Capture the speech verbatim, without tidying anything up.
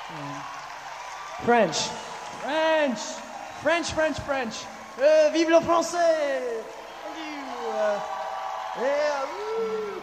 French. French. French, French, French. Euh, vive le français. Thank you. Uh, yeah.